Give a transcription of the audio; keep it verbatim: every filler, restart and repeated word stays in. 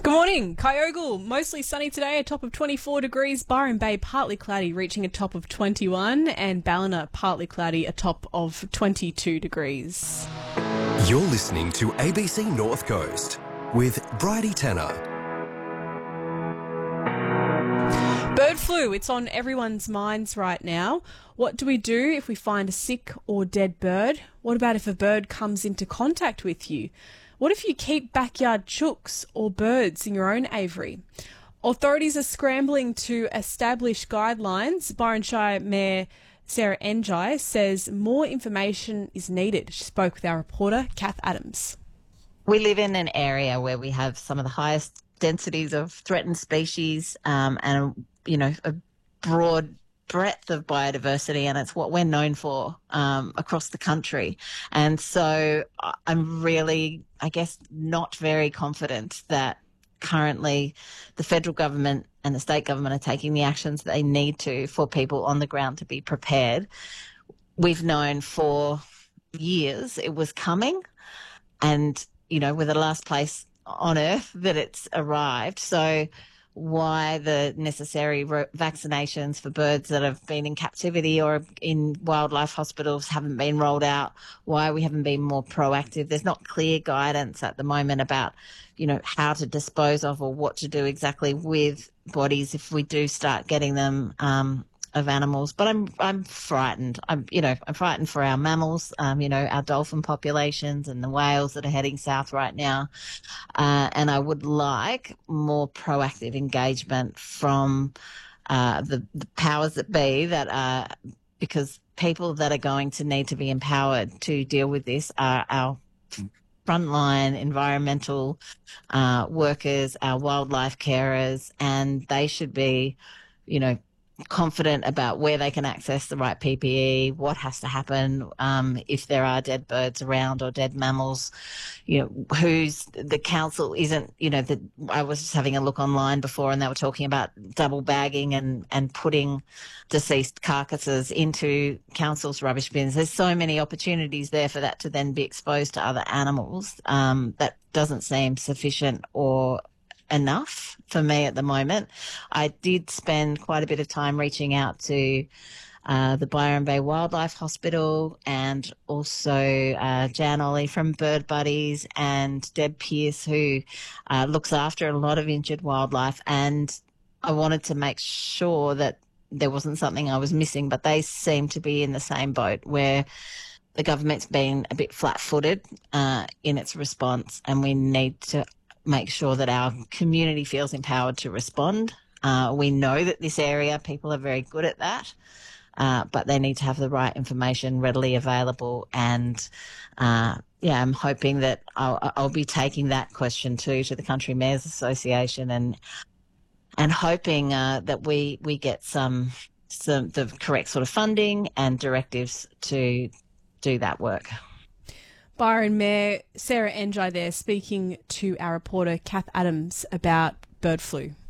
Good morning. Kyogle, mostly sunny today, a top of twenty-four degrees. Byron Bay, partly cloudy, reaching a top of twenty-one. And Ballina, partly cloudy, a top of twenty-two degrees. You're listening to A B C North Coast with Bridie Tanner. Bird flu, it's on everyone's minds right now. What do we do if we find a sick or dead bird? What about if a bird comes into contact with you? What if you keep backyard chooks or birds in your own aviary? Authorities are scrambling to establish guidelines. Byron Shire Mayor Sarah Enjai says more information is needed. She spoke with our reporter, Kath Adams. We live in an area where we have some of the highest densities of threatened species um, and, you know, a broad breadth of biodiversity, and it's what we're known for um, across the country. And so I'm really, I guess, not very confident that currently the federal government and the state government are taking the actions they need to for people on the ground to be prepared. We've known for years it was coming, and, you know, we're the last place on earth that it's arrived. So why the necessary vaccinations for birds that have been in captivity or in wildlife hospitals haven't been rolled out, why we haven't been more proactive. There's not clear guidance at the moment about, you know, how to dispose of or what to do exactly with bodies if we do start getting them um, of animals. But I'm I'm frightened. I'm you know I'm frightened for our mammals. Um, you know, our dolphin populations and the whales that are heading south right now. Uh, and I would like more proactive engagement from uh, the, the powers that be, that are, because people that are going to need to be empowered to deal with this are our frontline environmental uh, workers, our wildlife carers, and they should be, you know, confident about where they can access the right P P E, what has to happen um, if there are dead birds around or dead mammals. You know, who's the council isn't, you know, that I was just having a look online before and they were talking about double bagging and, and putting deceased carcasses into council's rubbish bins. There's so many opportunities there for that to then be exposed to other animals. Um, that doesn't seem sufficient or enough for me at the moment. I did spend quite a bit of time reaching out to uh, the Byron Bay Wildlife Hospital and also uh, Jan Ollie from Bird Buddies and Deb Pearce, who uh, looks after a lot of injured wildlife. And I wanted to make sure that there wasn't something I was missing, but they seem to be in the same boat where the government's been a bit flat-footed uh, in its response, and we need to make sure that our community feels empowered to respond. Uh, we know that this area, people are very good at that, uh, but they need to have the right information readily available. And uh, yeah, I'm hoping that I'll, I'll be taking that question too to the Country Mayors Association, and and hoping uh, that we we get some some the correct sort of funding and directives to do that work. Byron Mayor Sarah Enjai there speaking to our reporter Kath Adams about bird flu.